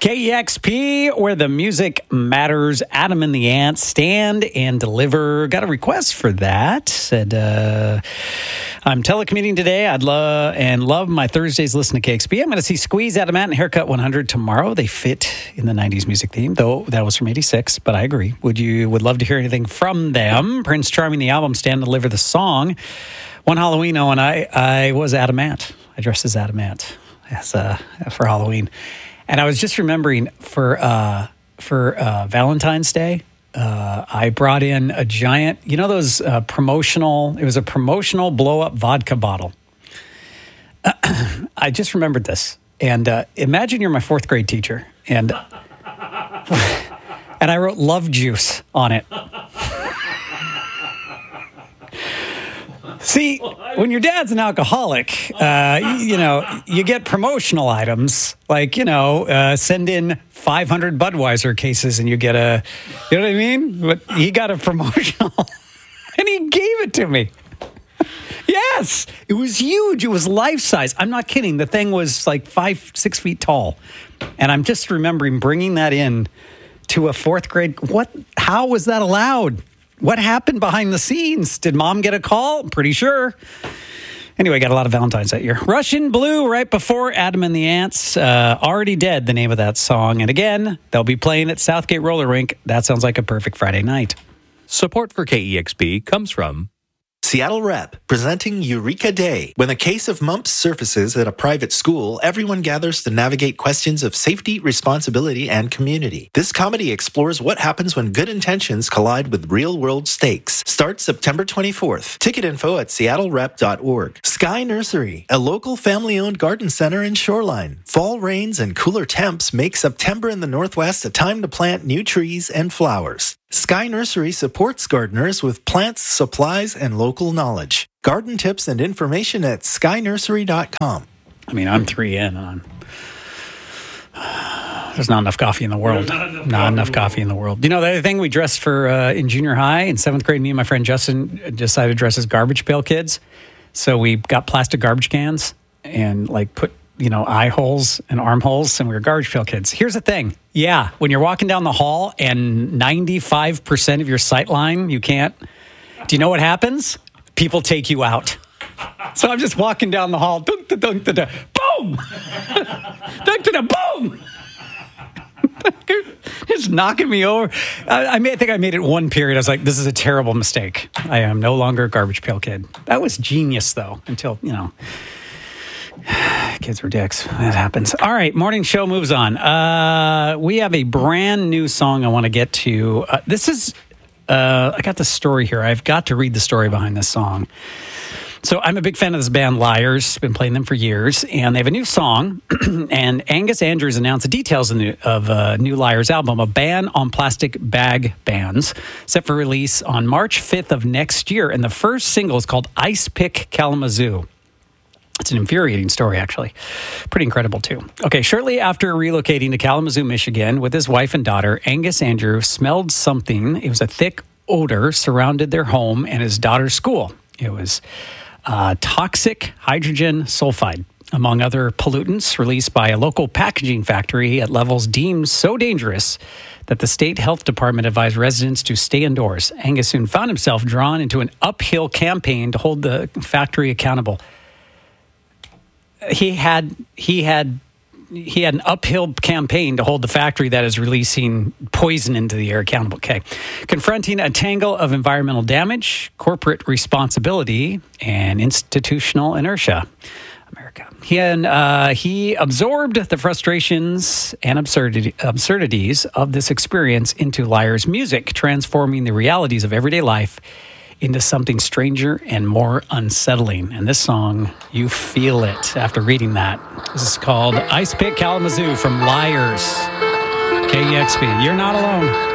KEXP, where the music matters. Adam and the Ants, Stand and Deliver. Got a request for that. Said, I'm telecommuting today. I'd love my Thursdays listen to KEXP. I'm going to see Squeeze, Adam Ant, and Haircut 100 tomorrow. They fit in the 90s music theme, though that was from 86, but I agree. Would love to hear anything from them. Prince Charming, the album, Stand and Deliver, the song. One Halloween, and I was Adam Ant. I dressed as Adam Ant for Halloween. And I was just remembering for Valentine's Day, I brought in a giant, those it was a promotional blow-up vodka bottle. I just remembered this. And imagine you're my fourth grade teacher. And I wrote love juice on it. See, when your dad's an alcoholic, you get promotional items like, send in 500 Budweiser cases and you get you know what I mean? But he got a promotional and he gave it to me. Yes, it was huge. It was life size. I'm not kidding. The thing was like 5-6 feet tall. And I'm just remembering bringing that in to a fourth grade. How was that allowed? What happened behind the scenes? Did mom get a call? I'm pretty sure. Anyway, got a lot of Valentines that year. Russian Blue right before Adam and the Ants. Already Dead, the name of that song. And again, they'll be playing at Southgate Roller Rink. That sounds like a perfect Friday night. Support for KEXP comes from Seattle Rep, presenting Eureka Day. When a case of mumps surfaces at a private school, everyone gathers to navigate questions of safety, responsibility, and community. This comedy explores what happens when good intentions collide with real-world stakes. Starts September 24th. Ticket info at seattlerep.org. Sky Nursery, a local family-owned garden center in Shoreline. Fall rains and cooler temps make September in the Northwest a time to plant new trees and flowers. Sky Nursery supports gardeners with plants, supplies, and local knowledge. Garden tips and information at skynursery.com. I mean, I'm 3 in and there's not enough coffee in the world. Not enough coffee in the world. The other thing we dressed for in junior high in 7th grade, me and my friend Justin decided to dress as Garbage Pail Kids. So we got plastic garbage cans and put eye holes and armholes, and we were Garbage Pail Kids. Here's the thing. Yeah, when you're walking down the hall and 95% of your sight line, you can't. Do you know what happens? People take you out. So I'm just walking down the hall. Dunk, da, dunk, da, da, boom! Dunk, da, da, boom! It's knocking me over. I think I made it one period. I was like, this is a terrible mistake. I am no longer a Garbage Pail Kid. That was genius, though, until, kids were dicks. That happens. All right, morning show moves on. We have a brand new song I want to get to. This is, I got the story here. I've got to read the story behind this song. So I'm a big fan of this band, Liars. Been playing them for years. And they have a new song. And Angus Andrews announced the details of a new Liars album, a ban on plastic bag bans, set for release on March 5th of next year. And the first single is called Ice Pick Kalamazoo. It's an infuriating story, actually. Pretty incredible, too. Okay, shortly after relocating to Kalamazoo, Michigan, with his wife and daughter, Angus Andrews smelled something. It was a thick odor surrounded their home and his daughter's school. It was toxic hydrogen sulfide, among other pollutants released by a local packaging factory at levels deemed so dangerous that the state health department advised residents to stay indoors. Angus soon found himself drawn into an uphill campaign to hold the factory accountable. He had an uphill campaign to hold the factory that is releasing poison into the air accountable. Okay. Confronting a tangle of environmental damage, corporate responsibility, and institutional inertia. America. He absorbed the frustrations and absurdities of this experience into Liars' music, transforming the realities of everyday life into something stranger and more unsettling. And this song, you feel it after reading that. This is called Ice Pick Kalamazoo from Liars. KEXP. You're not alone.